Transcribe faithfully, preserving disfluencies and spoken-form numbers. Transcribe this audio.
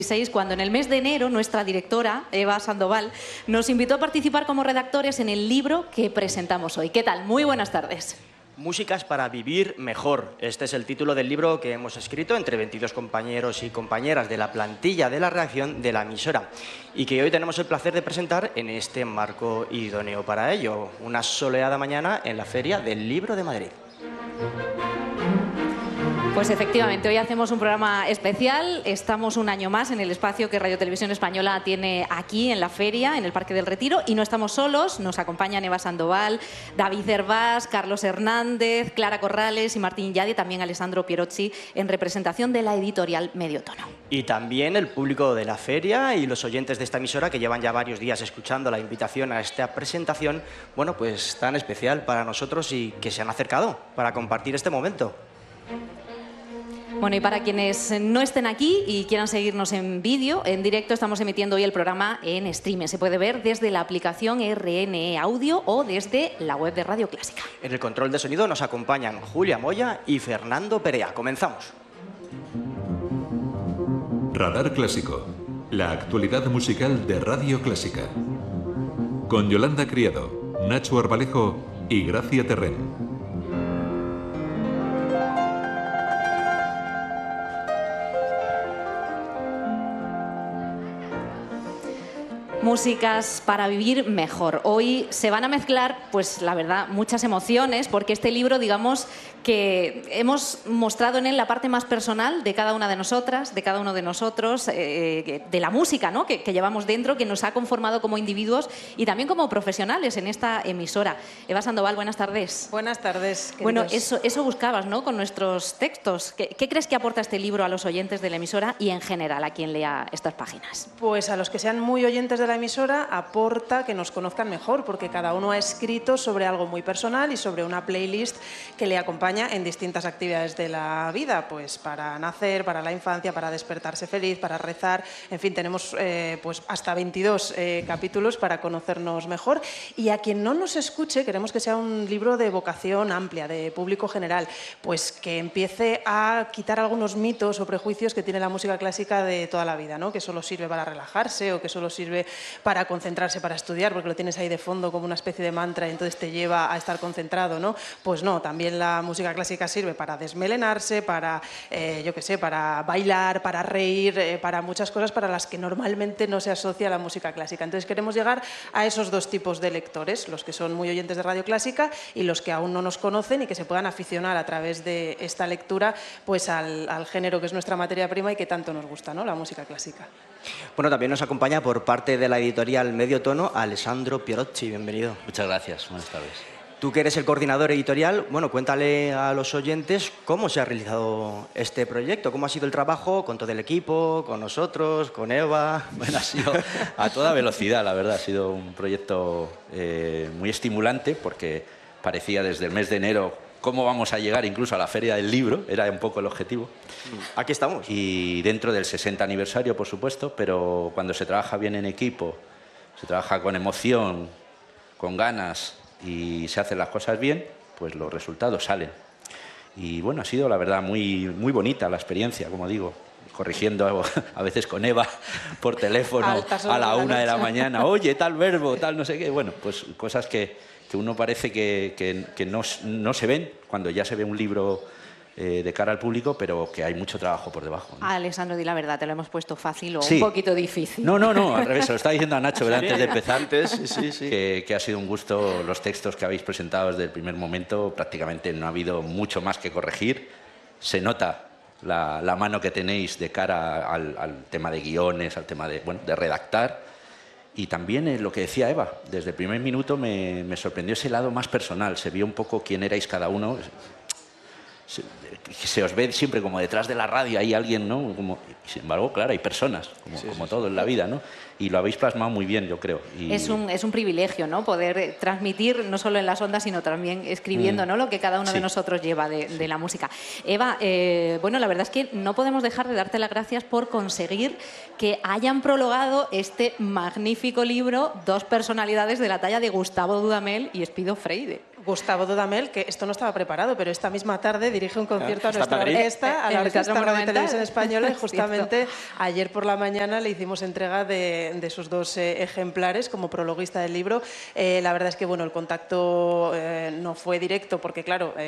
Cuando en el mes de enero nuestra directora, Eva Sandoval, nos invitó a participar como redactores en el libro que presentamos hoy. ¿Qué tal? Muy buenas tardes. Músicas para vivir mejor. Este es el título del libro que hemos escrito entre veintidós compañeros y compañeras de la plantilla de la redacción de la emisora y que hoy tenemos el placer de presentar en este marco idóneo para ello, una soleada mañana en la Feria del Libro de Madrid. Pues efectivamente, hoy hacemos un programa especial. Estamos un año más en el espacio que Radio Televisión Española tiene aquí en la feria, en el Parque del Retiro, y no estamos solos. Nos acompañan Eva Sandoval, David Hervás, Carlos Hernández, Clara Corrales y Martín Yadi, también Alessandro Pierocci, en representación de la editorial Medio Tono. Y también el público de la feria y los oyentes de esta emisora que llevan ya varios días escuchando la invitación a esta presentación, bueno, pues tan especial para nosotros y que se han acercado para compartir este momento. Bueno, y para quienes no estén aquí y quieran seguirnos en vídeo, en directo estamos emitiendo hoy el programa en streaming. Se puede ver desde la aplicación R N E Audio o desde la web de Radio Clásica. En el control de sonido nos acompañan Julia Moya y Fernando Perea. Comenzamos. Radar Clásico, la actualidad musical de Radio Clásica. Con Yolanda Criado, Nacho Arbalejo y Gracia Terren. Músicas para vivir mejor. Hoy se van a mezclar, pues la verdad, muchas emociones, porque este libro, digamos, que hemos mostrado en él la parte más personal de cada una de nosotras, de cada uno de nosotros, eh, de la música, ¿no?, que, que llevamos dentro, que nos ha conformado como individuos y también como profesionales en esta emisora. Eva Sandoval, buenas tardes. Buenas tardes, queridos. Bueno, eso, eso buscabas, ¿no?, con nuestros textos. ¿Qué, ¿Qué crees que aporta este libro a los oyentes de la emisora y en general a quien lea estas páginas? Pues a los que sean muy oyentes de la emisora aporta que nos conozcan mejor, porque cada uno ha escrito sobre algo muy personal y sobre una playlist que le acompaña en distintas actividades de la vida, pues para nacer, para la infancia, para despertarse feliz, para rezar, en fin, tenemos eh, pues hasta veintidós eh, capítulos para conocernos mejor. Y a quien no nos escuche, queremos que sea un libro de vocación amplia, de público general, pues que empiece a quitar algunos mitos o prejuicios que tiene la música clásica de toda la vida, ¿no?, que solo sirve para relajarse o que solo sirve para concentrarse, para estudiar, porque lo tienes ahí de fondo como una especie de mantra y entonces te lleva a estar concentrado, ¿no? Pues no, también la música clásica sirve para desmelenarse, para, eh, yo qué sé, para bailar, para reír, eh, para muchas cosas para las que normalmente no se asocia la música clásica. Entonces queremos llegar a esos dos tipos de lectores, los que son muy oyentes de Radio Clásica y los que aún no nos conocen y que se puedan aficionar a través de esta lectura pues al, al género que es nuestra materia prima y que tanto nos gusta, ¿no?, la música clásica. Bueno, también nos acompaña por parte de la editorial Medio Tono Alessandro Pierocci. Bienvenido. Muchas gracias, buenas tardes. Tú que eres el coordinador editorial, bueno, cuéntale a los oyentes cómo se ha realizado este proyecto, cómo ha sido el trabajo con todo el equipo, con nosotros, con Eva. Bueno, ha sido a toda velocidad, la verdad, ha sido un proyecto eh, muy estimulante porque parecía desde el mes de enero cómo vamos a llegar incluso a la Feria del Libro, era un poco el objetivo. Aquí estamos. Y dentro del sesenta aniversario, por supuesto, pero cuando se trabaja bien en equipo, se trabaja con emoción, con ganas y se hacen las cosas bien, pues los resultados salen. Y bueno, ha sido la verdad muy, muy bonita la experiencia, como digo, corrigiendo a veces con Eva por teléfono a la una de la mañana, oye, tal verbo, tal no sé qué, bueno, pues cosas que, que uno parece que, que, que no, no se ven cuando ya se ve un libro eh, de cara al público, pero que hay mucho trabajo por debajo, ¿no? Alessandro, di la verdad, ¿te lo hemos puesto fácil o sí. un poquito difícil? No, no, no, al revés, se lo estaba diciendo a Nacho, ¿verdad? Antes de empezar, Antes, sí, sí. Que, que ha sido un gusto los textos que habéis presentado desde el primer momento, prácticamente no ha habido mucho más que corregir, se nota la, la mano que tenéis de cara al, al tema de guiones, al tema de, bueno, de redactar, y también eh, lo que decía Eva, desde el primer minuto me, me sorprendió ese lado más personal, se vio un poco quién erais cada uno. Se, se os ve siempre como detrás de la radio, hay alguien, ¿no? Como, sin embargo, claro, hay personas, como, sí, como sí, todo sí. en la vida, ¿no? Y lo habéis plasmado muy bien, yo creo. Y... Es, un, es un privilegio, ¿no?, poder transmitir no solo en las ondas, sino también escribiendo, mm. ¿no?, lo que cada uno sí. de nosotros lleva de, sí. de la música. Eva, eh, bueno, la verdad es que no podemos dejar de darte las gracias por conseguir que hayan prologado este magnífico libro dos personalidades de la talla de Gustavo Dudamel y Espido Freire. Gustavo Dudamel, que esto no estaba preparado, pero esta misma tarde dirige un concierto a nuestra Madrid. orquesta, a la En el Orquesta Teatro Radio Monumental. Televisión Española, y Es justamente ayer por la mañana le hicimos entrega de, de sus dos eh, ejemplares como prologuista del libro. Eh, la verdad es que bueno, el contacto eh, no fue directo porque, claro,